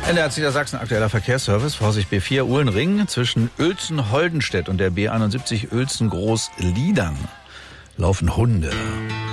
NDR Niedersachsen, aktueller Verkehrsservice, Vorsicht B4 Uhlenring zwischen Uelzen-Holdenstedt und der B71 Uelzen-Großliedern laufen Hunde.